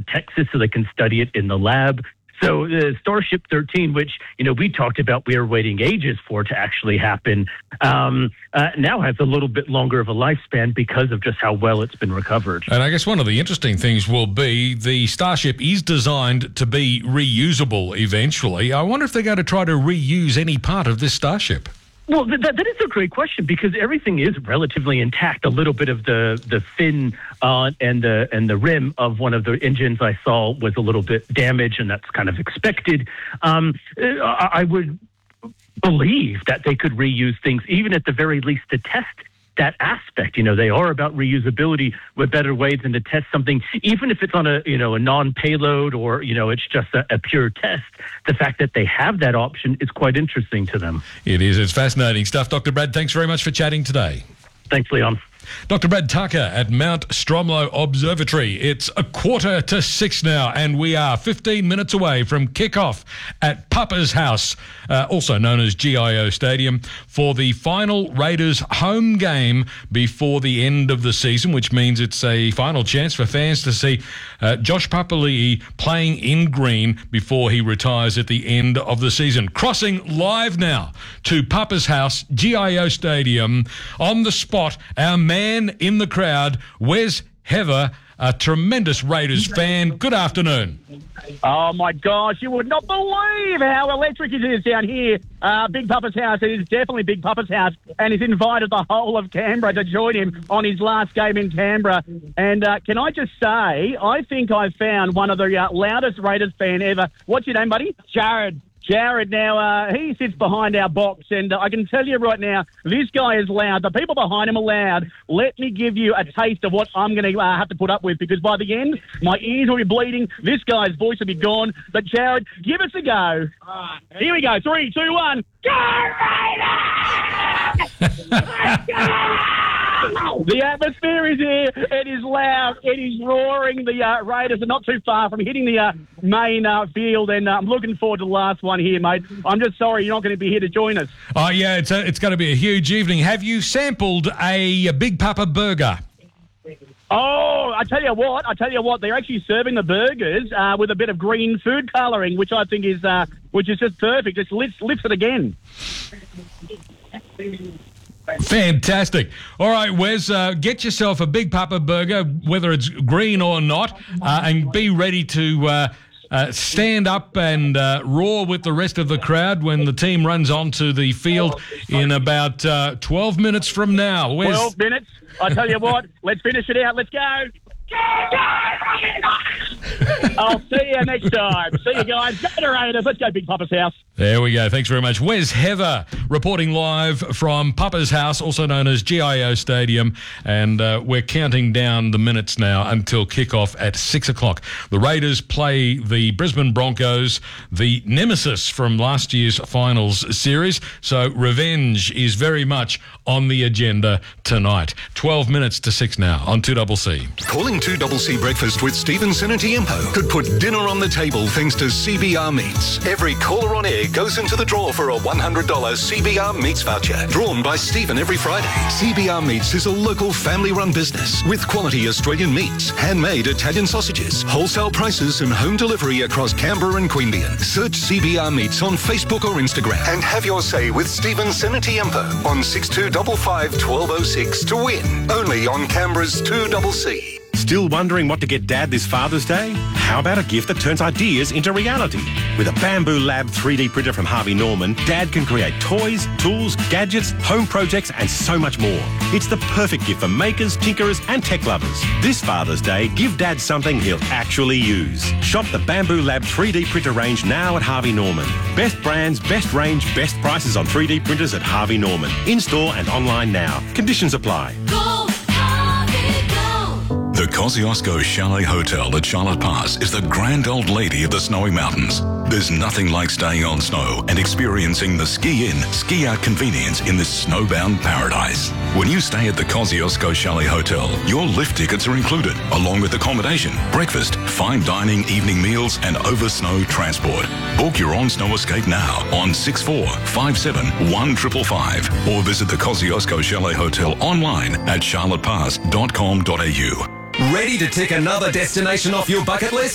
Texas so they can study it in the lab. So Starship 13, which, we talked about we are waiting ages for to actually happen, now has a little bit longer of a lifespan because of just how well it's been recovered. And I guess one of the interesting things will be the Starship is designed to be reusable eventually. I wonder if they're going to try to reuse any part of this Starship. Well, that is a great question because everything is relatively intact. A little bit of the fin and the rim of one of the engines I saw was a little bit damaged, and that's kind of expected. I would believe that they could reuse things, even at the very least to test that aspect. They are about reusability with better ways than to test something, even if it's on a non-payload or, it's just a pure test. The fact that they have that option is quite interesting to them. It is. It's fascinating stuff. Dr. Brad, thanks very much for chatting today. Thanks, Leon. Dr. Brad Tucker at Mount Stromlo Observatory. It's 5:45 now, and we are 15 minutes away from kickoff at Papa's House, also known as GIO Stadium, for the final Raiders home game before the end of the season, which means it's a final chance for fans to see Josh Papali'i playing in green before he retires at the end of the season. Crossing live now to Papa's House, GIO Stadium, on the spot, our man in the crowd, Wes Heather, a tremendous Raiders fan. Good afternoon. Oh, my gosh. You would not believe how electric it is down here. Big Papa's House. It is definitely Big Papa's House. And he's invited the whole of Canberra to join him on his last game in Canberra. And can I just say, I think I've found one of the loudest Raiders fan ever. What's your name, buddy? Jared, now, he sits behind our box, and I can tell you right now, this guy is loud. The people behind him are loud. Let me give you a taste of what I'm going to have to put up with, because by the end, my ears will be bleeding. This guy's voice will be gone. But, Jared, give us a go. Here we go. 3, 2, 1. Go Raiders! The atmosphere is here. It is loud. It is roaring. The Raiders are not too far from hitting the main field, and I'm looking forward to the last one here, mate. I'm just sorry you're not going to be here to join us. Oh, yeah, it's going to be a huge evening. Have you sampled a Big Papa burger? Oh, I tell you what, they're actually serving the burgers with a bit of green food colouring, which I think is just perfect. Just lifts it again. Fantastic. All right, Wes, get yourself a Big Papa burger, whether it's green or not, and be ready to stand up and roar with the rest of the crowd when the team runs onto the field in about 12 minutes from now. Wes? 12 minutes? I tell you what, let's finish it out. Let's go. I'll see you next time. See you guys. Go to Raiders. Let's go Big Papa's House. There we go. Thanks very much. Wes Heather reporting live from Papa's House, also known as GIO Stadium. And we're counting down the minutes now until kickoff at 6 o'clock. The Raiders play the Brisbane Broncos, the nemesis from last year's finals series. So revenge is very much on the agenda tonight. 12 minutes to 6 now on 2CC. Calling 2CC Breakfast with Stephen Sinatiempo could put dinner on the table thanks to CBR Meats. Every caller on air goes into the draw for a $100 CBR Meats voucher, drawn by Stephen every Friday. CBR Meats is a local family-run business with quality Australian meats, handmade Italian sausages, wholesale prices and home delivery across Canberra and Queanbeyan. Search CBR Meats on Facebook or Instagram and have your say with Stephen Sinatiempo on 6255 1206 to win. Only on Canberra's 2CC. Still wondering what to get Dad this Father's Day? How about a gift that turns ideas into reality? With a Bamboo Lab 3D printer from Harvey Norman, Dad can create toys, tools, gadgets, home projects and so much more. It's the perfect gift for makers, tinkerers and tech lovers. This Father's Day, give Dad something he'll actually use. Shop the Bamboo Lab 3D printer range now at Harvey Norman. Best brands, best range, best prices on 3D printers at Harvey Norman. In-store and online now. Conditions apply. The Kosciuszko Chalet Hotel at Charlotte Pass is the grand old lady of the snowy mountains. There's nothing like staying on snow and experiencing the ski-in, ski-out convenience in this snowbound paradise. When you stay at the Kosciuszko Chalet Hotel, your lift tickets are included, along with accommodation, breakfast, fine dining, evening meals, and over-snow transport. Book your on-snow escape now on 6457-1555 or visit the Kosciuszko Chalet Hotel online at charlottepass.com.au. Ready to tick another destination off your bucket list?